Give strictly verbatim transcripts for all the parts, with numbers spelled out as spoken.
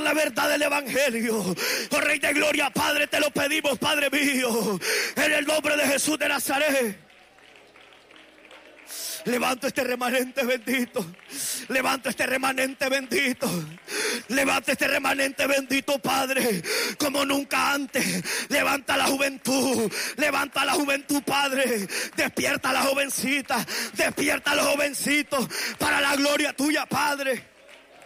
la verdad del evangelio. Oh Rey de gloria, Padre, te lo pedimos, Padre mío, en el nombre de Jesús de Nazaret. Levanto este remanente bendito. Levanto este remanente bendito. Levanta este remanente bendito, Padre, como nunca antes. Levanta la juventud. Levanta la juventud, Padre. Despierta a la jovencita. Despierta a los jovencitos para la gloria tuya, Padre.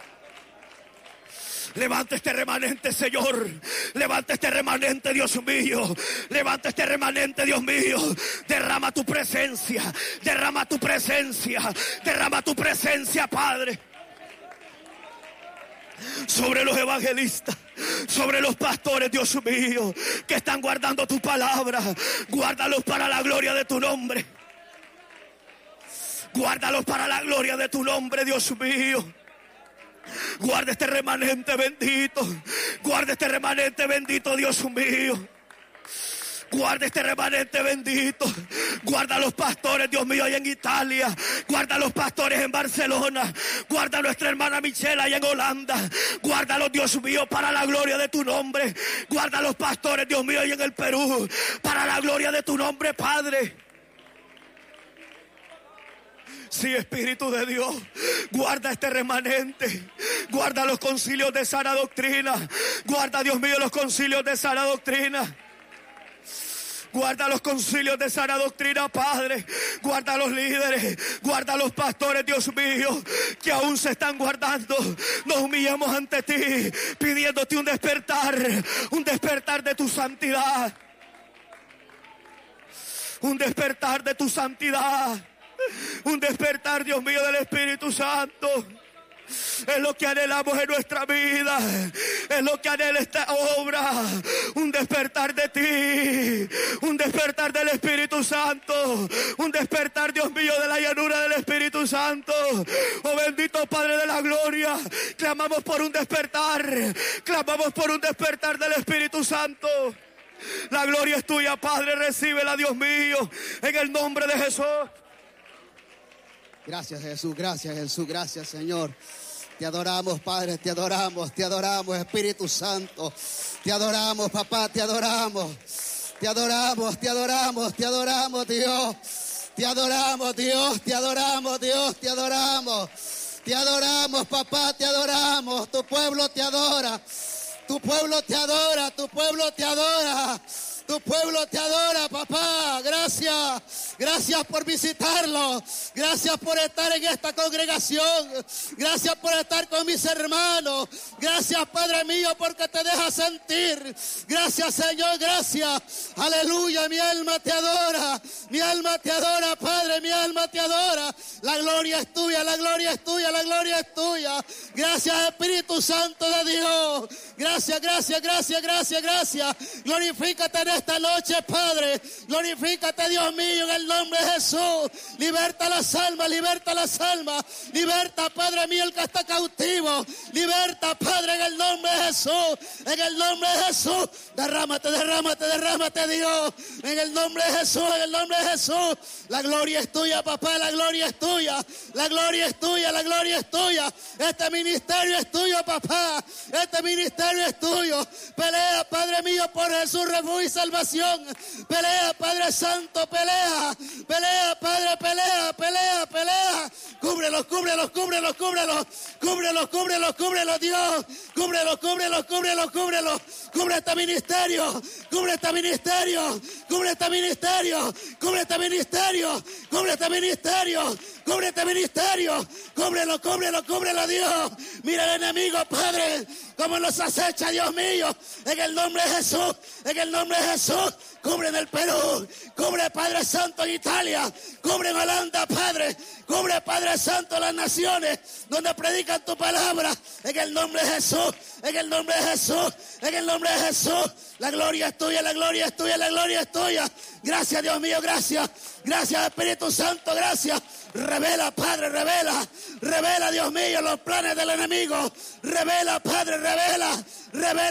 Levanta este remanente, Señor. Levanta este remanente, Dios mío. Levanta este remanente, Dios mío. Derrama tu presencia. Derrama tu presencia. Derrama tu presencia, Padre. Sobre los evangelistas, sobre los pastores, Dios mío, que están guardando tu palabra. Guárdalos para la gloria de tu nombre. Guárdalos para la gloria de tu nombre, Dios mío. Guarda este remanente bendito. Guarda este remanente bendito, Dios mío. Guarda este remanente bendito. Guarda a los pastores, Dios mío, allá en Italia. Guarda a los pastores en Barcelona. Guarda a nuestra hermana Michelle allá en Holanda. Guárdalos, Dios mío, para la gloria de tu nombre. Guarda a los pastores, Dios mío, allá en el Perú, para la gloria de tu nombre, Padre. Sí, Espíritu de Dios, guarda este remanente. Guarda los concilios de sana doctrina. Guarda, Dios mío, los concilios de sana doctrina. Guarda los concilios de sana doctrina, Padre. Guarda a los líderes. Guarda a los pastores, Dios mío, que aún se están guardando. Nos humillamos ante ti, pidiéndote un despertar. Un despertar de tu santidad. Un despertar de tu santidad. Un despertar, Dios mío, del Espíritu Santo. Es lo que anhelamos en nuestra vida. Es lo que anhela esta obra. Un despertar de ti. Un despertar del Espíritu Santo. Un despertar, Dios mío, de la llanura del Espíritu Santo. Oh bendito Padre de la gloria. Clamamos por un despertar. Clamamos por un despertar del Espíritu Santo. La gloria es tuya, Padre. Recíbela, Dios mío, en el nombre de Jesús. Gracias, Jesús, gracias, Jesús, gracias, Señor. Te adoramos, Padre, te adoramos, te adoramos, Espíritu Santo. Te adoramos, papá, te adoramos. Te adoramos, te adoramos, te adoramos, Dios. Te adoramos, Dios, te adoramos, Dios, te adoramos. Te adoramos, papá, te adoramos. Tu pueblo te adora. Tu pueblo te adora, tu pueblo te adora. Tu pueblo te adora, papá. Gracias. Gracias por visitarlo. Gracias por estar en esta congregación. Gracias por estar con mis hermanos. Gracias, Padre mío, porque te dejas sentir. Gracias, Señor, gracias. Aleluya, mi alma te adora. Mi alma te adora, Padre, mi alma te adora. La gloria es tuya, la gloria es tuya, la gloria es tuya. Gracias, Espíritu Santo de Dios. Gracias, gracias, gracias, gracias, gracias. Glorifícate en esta noche, Padre. Glorifícate, Dios mío, en el nombre de Jesús. Liberta las almas, liberta las almas. Liberta, Padre mío, el que está cautivo. Liberta, Padre, en el nombre de Jesús. En el nombre de Jesús. Derrámate, derrámate, derrámate, Dios. En el nombre de Jesús, en el nombre de Jesús. La gloria es tuya, papá, la gloria es tuya. La gloria es tuya, la gloria es tuya. Este ministerio es tuyo, papá. Este ministerio es tuyo. Pelea, Padre mío, por Jesús, refugio y salvación. Pelea, Padre Santo, pelea. Pelea, Padre, pelea, pelea, pelea. Cúbrelos, cúbrelos, cúbrelos, cúbrelos. Cúbrelos, cúbrelos, cúbrelos, Dios. Cúbrelos, cúbrelos, cúbrelos, cúbrelos. Cubre este ministerio. Cubre este ministerio. Cubre este ministerio. Cubre este ministerio. Cubre este ministerio. Cubre este ministerio. Cúbrelo, cúbrelo, cúbrelo, Dios. Mira el enemigo, Padre, como nos acecha, Dios mío. En el nombre de Jesús. En el nombre de Jesús. Cubre en el Perú. Cubre, Padre Santo, en Italia. Cubre en Holanda, Padre. Cubre, Padre Santo, las naciones donde predican tu palabra. En el nombre de Jesús. En el nombre de Jesús. En el nombre de Jesús. La gloria es tuya, la gloria es tuya, la gloria es tuya. Gracias, Dios mío, gracias. Gracias, Espíritu Santo, gracias. Revela, Padre, revela. Revela, Dios mío, los planes del enemigo. Revela, Padre, revela. Revela.